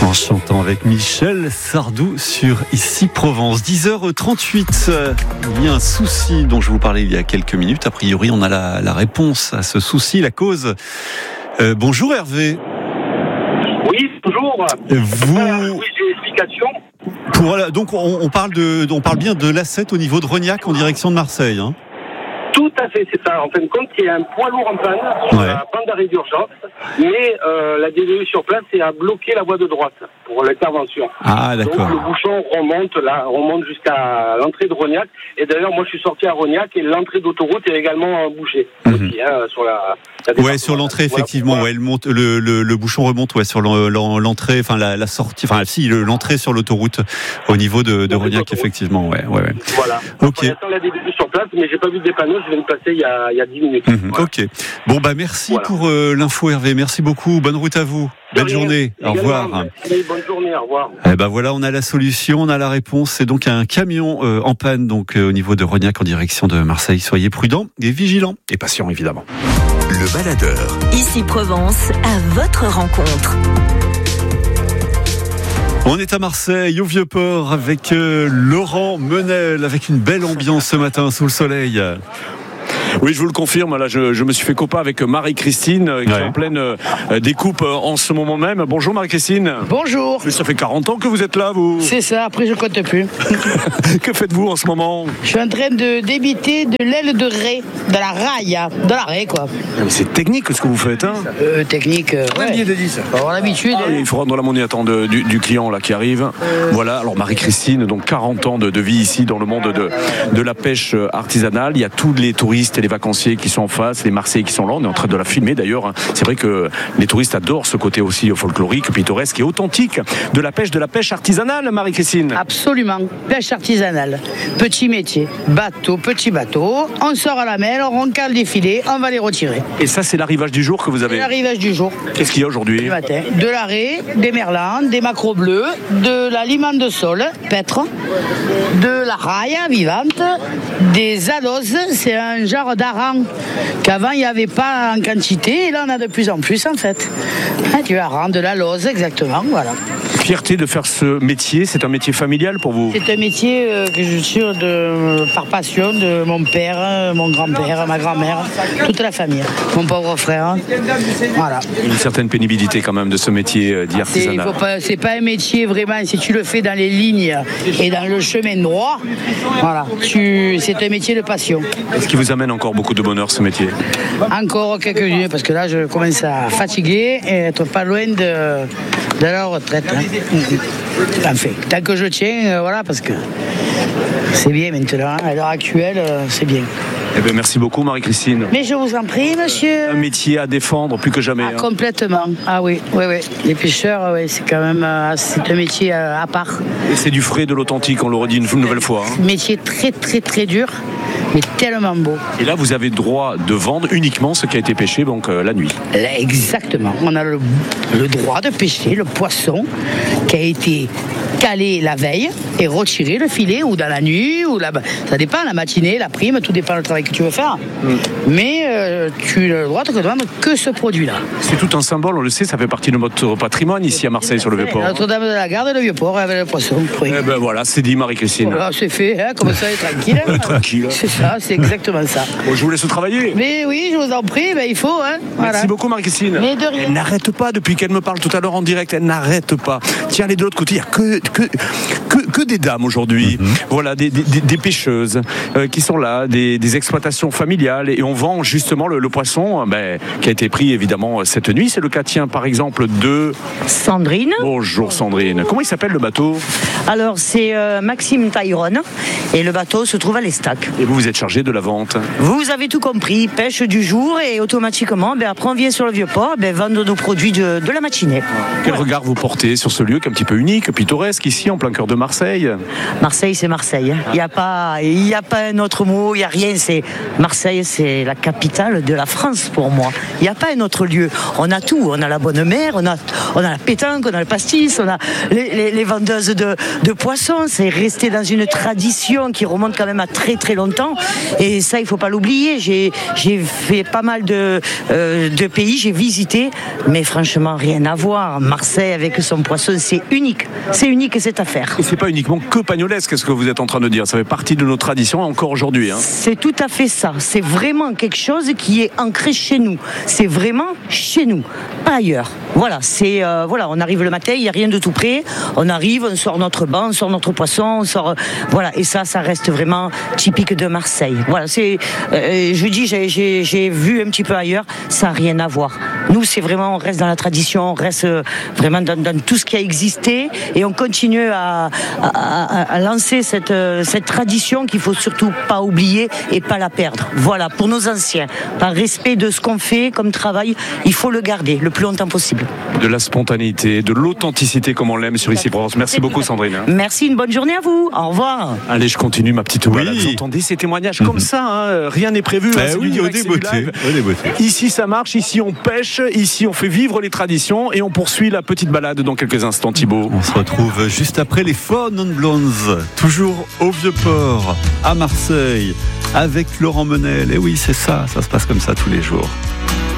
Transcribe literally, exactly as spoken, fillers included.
En chantant avec Michel Sardou sur Ici Provence. dix heures trente-huit, il y a un souci dont je vous parlais il y a quelques minutes. A priori, on a la, la réponse à ce souci, la cause. Euh, bonjour Hervé. Oui, bonjour. Vous... Euh, oui, j'ai l'explication. Pour, donc on, on, parle de, on parle bien de l'A sept au niveau de Rognac en direction de Marseille. Hein. Tout à fait, c'est ça. En fin de compte, il y a un poids lourd en panne sur ouais. la bande d'arrêt d'urgence, mais euh, la D V E sur place est à bloquer la voie de droite pour l'intervention. Ah, d'accord. Donc le bouchon remonte là, remonte jusqu'à l'entrée de Rognac. Et d'ailleurs, moi, je suis sorti à Rognac et l'entrée d'autoroute est également bouchée mm-hmm. aussi, hein, sur la. la ouais, sur l'entrée, effectivement. Voilà. Ouais, le, monte, le, le, le bouchon remonte, ouais, sur l'entrée, enfin la, la sortie, enfin si, l'entrée sur l'autoroute au niveau de, de Rognac, effectivement. Ouais, ouais, ouais. Voilà. Ok. Pour l'instant, la D V E sur place, mais j'ai pas vu des panneaux. Je viens de passer il y a, il y a dix minutes. Mmh, voilà. Ok. Bon, bah, merci voilà. pour euh, l'info, Hervé. Merci beaucoup. Bonne route à vous. Belle rien, journée. Au revoir. Merci, bonne journée. Au revoir. Eh ben voilà, on a la solution, on a la réponse. C'est donc un camion euh, en panne, donc euh, au niveau de Rognac en direction de Marseille. Soyez prudents et vigilants. Et patients, évidemment. Le baladeur. Ici Provence, à votre rencontre. On est à Marseille, au Vieux-Port, avec euh, Laurent Menel, avec une belle ambiance ce matin sous le soleil. Oui, je vous le confirme. Là, je, je me suis fait copain avec Marie-Christine, qui ouais. est en pleine euh, découpe euh, en ce moment même. Bonjour Marie-Christine. Bonjour. Mais ça fait quarante ans que vous êtes là, vous. C'est ça, après je compte plus. Que faites-vous en ce moment? Je suis en train de débiter de l'aile de raie, de la raille, de la raie, quoi. Mais c'est technique ce que vous faites, hein. euh, Technique, euh, ouais. Bien de dire ça. On a l'habitude. Ah, il faut rendre la monnaie à temps de, du, du client là qui arrive. Euh... Voilà, alors Marie-Christine, donc quarante ans de, de vie ici dans le monde de, de la pêche artisanale. Il y a tous les touristes et les vacanciers qui sont en face, les Marseillais qui sont là. On est en train de la filmer d'ailleurs. C'est vrai que les touristes adorent ce côté aussi folklorique, pittoresque et authentique de la pêche, de la pêche artisanale, Marie-Christine. Absolument, pêche artisanale. Petit métier, bateau, petit bateau. On sort à la mer, on recale des filets, on va les retirer. Et ça, c'est l'arrivage du jour que vous avez? C'est l'arrivage du jour. Qu'est-ce qu'il y a aujourd'hui? Du matin. De la raie, des merlans, des maquereaux bleus, de la limande de sol, pêtre, de la raille vivante, des aloses, c'est un genre d'aran qu'avant il n'y avait pas en quantité et là on a de plus en plus en fait. Ah, tu as de la lose, exactement, voilà. Fierté de faire ce métier, c'est un métier familial pour vous? C'est un métier euh, que je suis de, par passion de mon père, mon grand-père, ma grand-mère, toute la famille, mon pauvre frère. Voilà. Une certaine pénibilité quand même de ce métier d'artisanat. C'est, c'est pas un métier vraiment, si tu le fais dans les lignes et dans le chemin droit, voilà, tu, c'est un métier de passion. Est-ce qui vous amène encore beaucoup de bonheur ce métier? Encore quelques-unes, parce que là je commence à fatiguer et être pas loin de, de la retraite. Hein. Enfin, tant que je tiens, euh, voilà, parce que c'est bien maintenant, à l'heure actuelle, euh, c'est bien. Eh bien, merci beaucoup Marie-Christine. Mais je vous en prie, monsieur. Un métier à défendre plus que jamais. Ah, hein. Complètement. Ah oui, oui, oui. Les pêcheurs, oui, c'est quand même euh, c'est un métier euh, à part. Et c'est du frais, de l'authentique, on le redit une nouvelle fois. Hein. Métier très, très, très dur, mais tellement beau. Et là, vous avez le droit de vendre uniquement ce qui a été pêché, donc euh, la nuit. Là, exactement. On a le, le droit de pêcher le poisson qui a été calé la veille et retirer le filet ou dans la nuit ou la, ça dépend, la matinée, la prime, tout dépend du travail que tu veux faire. Mm. Mais euh, tu as le droit de te vendre que ce produit-là. C'est tout un symbole, on le sait, ça fait partie de notre patrimoine ici à Marseille sur le Vieux-Port. Notre-Dame de la Garde et le Vieux-Port avec le poisson. Oui. Eh ben voilà, c'est dit Marie-Christine. Voilà, c'est fait, hein, comme ça, tranquille. Hein. Tranquille. C'est ça, c'est exactement ça. Bon, je vous laisse travailler. Mais oui, je vous en prie, ben, il faut. Hein, voilà. Merci beaucoup Marie-Christine. Mais de rien. Elle n'arrête pas depuis qu'elle me parle tout à l'heure en direct, elle n'arrête pas. Tiens, allez de l'autre côté, il n'y a que, que, que, que des dames aujourd'hui. Mm-hmm. Voilà, des, des, des pêcheuses euh, qui sont là, des, des exploitations familiales et on vend justement le, le poisson ben, qui a été pris évidemment cette nuit. C'est le cas, tiens, par exemple, de Sandrine. Bonjour Sandrine. Comment il s'appelle le bateau? Alors c'est euh, Maxime Tairon et le bateau se trouve à l'Estac. Et vous, vous êtes chargé de la vente? Vous avez tout compris, pêche du jour et automatiquement, ben, après on vient sur le Vieux-Port, ben, vendre nos produits de, de la matinée. Quel voilà. regard vous portez sur ce lieu qui est un petit peu unique, pittoresque, ici en plein cœur de Marseille? Marseille. Marseille, c'est Marseille. Il n'y a pas, il n'y a pas un autre mot, il n'y a rien. C'est Marseille, c'est la capitale de la France pour moi. Il n'y a pas un autre lieu. On a tout. On a la bonne mer, on a, on a la pétanque, on a le pastis, on a les, les, les vendeuses de, de poissons. C'est resté dans une tradition qui remonte quand même à très très longtemps. Et ça, il ne faut pas l'oublier. J'ai, j'ai fait pas mal de, euh, de pays, j'ai visité, mais franchement, rien à voir. Marseille avec son poisson, c'est unique. C'est unique cette affaire. Et c'est pas uniquement que pagnolesque, qu'est-ce que vous êtes en train de dire? Ça fait partie de nos traditions encore aujourd'hui. Hein. C'est tout à fait ça. C'est vraiment quelque chose qui est ancré chez nous. C'est vraiment chez nous, pas ailleurs. Voilà, c'est euh, voilà, on arrive le matin, il n'y a rien de tout prêt. On arrive, on sort notre banc, on sort notre poisson, on sort, euh, voilà. Et ça, ça reste vraiment typique de Marseille. Voilà, c'est, euh, je vous dis, j'ai, j'ai, j'ai vu un petit peu ailleurs, ça n'a rien à voir. Nous, c'est vraiment, on reste dans la tradition, on reste euh, vraiment dans, dans tout ce qui a existé, et on continue à, à, à, à lancer cette, euh, cette tradition qu'il faut surtout pas oublier et pas la perdre. Voilà, pour nos anciens, par respect de ce qu'on fait comme travail, il faut le garder le plus longtemps possible. De la spontanéité, de l'authenticité comme on l'aime sur Ici Provence. Merci beaucoup Sandrine. Merci, une bonne journée à vous. Au revoir. Allez, je continue ma petite balade. Oui. Vous entendez ces témoignages comme ça, hein, rien n'est prévu. Eh hein, oui, du au direct, c'est du live. débeauté. Ici ça marche, ici on pêche, ici on fait vivre les traditions et on poursuit la petite balade dans quelques instants, Thibaut. On se retrouve juste après les Four Non Blondes, toujours au Vieux-Port, à Marseille, avec Laurent Menel. Et oui, c'est ça, ça se passe comme ça tous les jours.